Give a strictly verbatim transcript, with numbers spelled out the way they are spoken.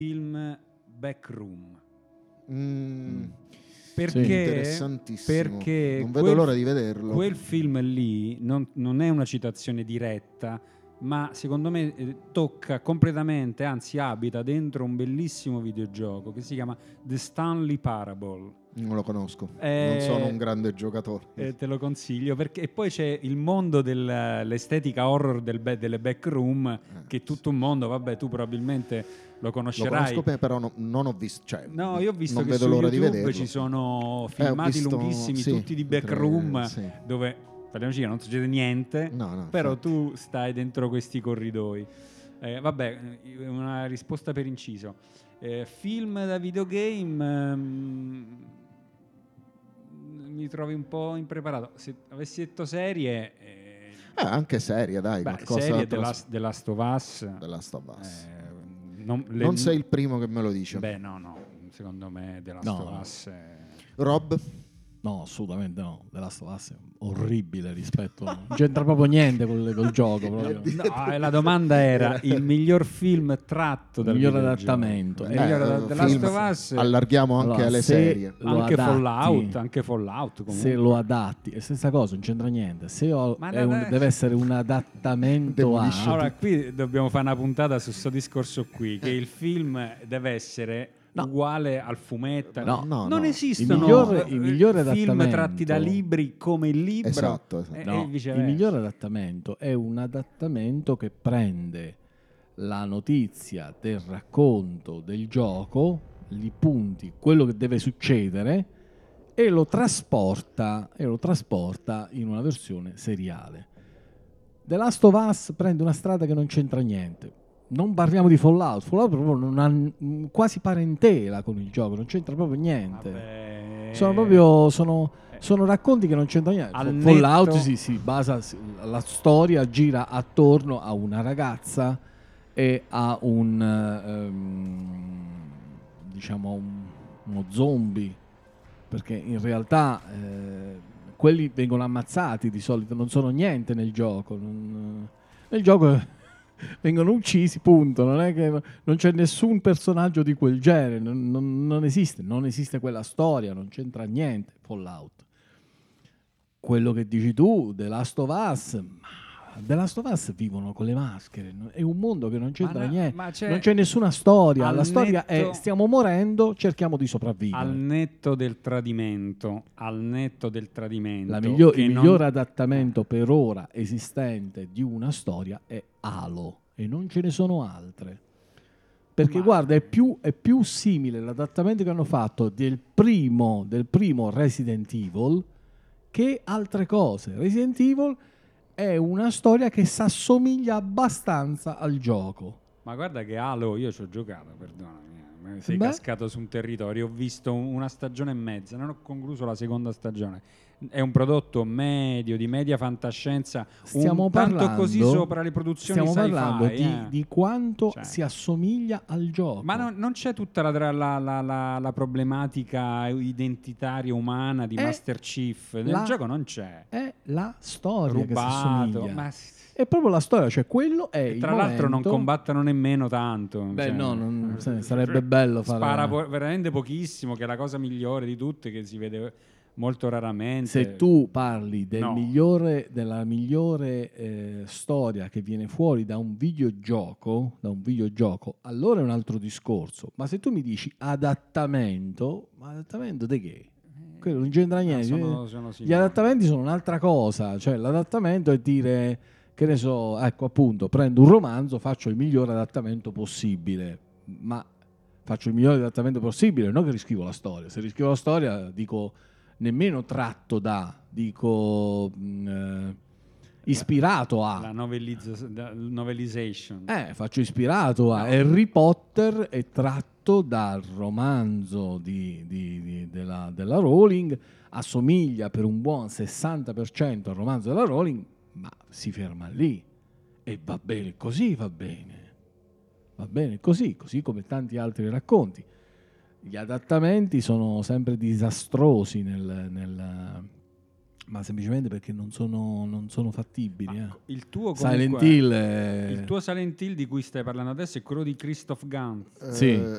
film Backroom. Mm. Perché, sì, interessantissimo. perché non vedo quel, l'ora di vederlo. Quel film lì non, non è una citazione diretta, ma secondo me eh, tocca completamente, anzi abita dentro un bellissimo videogioco che si chiama The Stanley Parable. Non lo conosco, eh, non sono un grande giocatore. Eh, te lo consiglio perché e poi c'è il mondo dell'estetica horror del be- delle backroom, eh, che è tutto un mondo, vabbè, tu probabilmente lo conoscerai. Lo conosco, però no, non ho visto. Cioè, no, io ho visto non che vedo su l'ora YouTube di vederlo. ci sono eh, filmati visto, lunghissimi, sì, tutti di backroom, sì. dove parliamoci, non succede niente, no, no, però infatti. tu stai dentro questi corridoi. Eh, vabbè, una risposta per inciso. Eh, film da videogame. Ehm, mi trovi un po' impreparato. Se avessi detto serie, eh, eh, anche seria, dai. beh, qualcosa serie tra... della, The Last of Us. The Last of Us. Eh, non, le... non sei il primo che me lo dice. Beh, no, no. Secondo me The Last No. of Us. È... Rob? No, assolutamente no. The Last of Us è orribile rispetto. Non c'entra proprio niente col, col gioco. Proprio. No, la domanda era il miglior film tratto dal il miglior videogioco. adattamento. Il Eh, miglior eh, da- The Last of Us. Allarghiamo anche allora, alle se serie. lo Anche adatti, Fallout, anche Fallout comunque. Se lo adatti, è stessa cosa, non c'entra niente. Se ho, Ma è un, da- deve essere un adattamento Demolisce a. Allora, qui dobbiamo fare una puntata su questo discorso qui, che il film deve essere No. uguale al fumetto. No, no, non no. esistono Il migliore- eh, il migliore film adattamento- tratti da libri come il libro. Esatto, esatto. e- No, e viceversa. il migliore adattamento è un adattamento che prende la notizia del racconto del gioco, gli punti, quello che deve succedere e lo trasporta e lo trasporta in una versione seriale. The Last of Us prende una strada che non c'entra niente. Non parliamo di Fallout, Fallout proprio non ha mh, quasi parentela con il gioco, non c'entra proprio niente. Vabbè. Sono proprio sono, sono racconti che non c'entrano niente. Al Fallout netto- si, si basa, si- la storia gira attorno a una ragazza e a un ehm, diciamo un- uno zombie, perché in realtà eh, quelli vengono ammazzati di solito, non sono niente nel gioco. Non- nel gioco vengono uccisi, punto. Non è che non c'è nessun personaggio di quel genere, non, non- non esiste, non esiste quella storia, non c'entra niente. Fallout. Quello che dici tu, The Last of Us, ma The Last of Us vivono con le maschere, no? È un mondo che non c'entra Ma no, niente, ma c'è- non c'è nessuna storia. al La storia netto- è stiamo morendo, cerchiamo di sopravvivere. Al netto del tradimento, al netto del tradimento. La miglior- che il non- miglior adattamento per ora esistente di una storia è Halo e non ce ne sono altre. Perché Ma- guarda, è più, è più simile l'adattamento che hanno fatto del primo, del primo Resident Evil che altre cose. Resident Evil è una storia che si assomiglia abbastanza al gioco. Ma guarda che Halo io ci ho giocato, perdonami, eh, sei Beh. cascato su un territorio, ho visto un- una stagione e mezza, non ho concluso la seconda stagione. È un prodotto medio, di media fantascienza, Stiamo un tanto parlando, così sopra le produzioni stiamo sci-fi. parlando di, eh. di quanto Cioè. si assomiglia al gioco. Ma non, non c'è tutta la, la- la- la- la problematica identitaria umana di È Master Chief. Nel la- gioco non c'è. È la storia che si Rubato. assomiglia. Ma È proprio la storia, cioè quello è e il tra l'altro non momento- combattono nemmeno tanto. Beh, cioè, no, non- eh, sarebbe cioè, bello fare- Spara po- veramente pochissimo, che è la cosa migliore di tutte, che si vede molto raramente. Se tu parli del No. migliore, della migliore eh, storia che viene fuori da un videogioco, da un videogioco, allora è un altro discorso. Ma se tu mi dici adattamento, ma adattamento di che? Quello non c'entra No, niente. sono- sono Gli simili. adattamenti sono un'altra cosa, cioè l'adattamento è dire, che ne so, ecco appunto, prendo un romanzo, faccio il migliore adattamento possibile, ma faccio il migliore adattamento possibile, non che riscrivo la storia. Se riscrivo la storia dico nemmeno tratto da, dico mh, eh, ispirato a. La novellizza- da- novelization. Eh, faccio ispirato a No. Harry Potter è tratto dal romanzo di, di- di- della, della Rowling, assomiglia per un buon sessanta per cento al romanzo della Rowling, ma si ferma lì e va bene così, va bene. Va bene così, così come tanti altri racconti. Gli adattamenti sono sempre disastrosi nel, nel- Ma semplicemente perché non sono, non sono fattibili. Ma Eh. il tuo Silent comunque- Hill è- il tuo Silent Hill di cui stai parlando adesso è quello di Christoph Gans. Eh, Sì.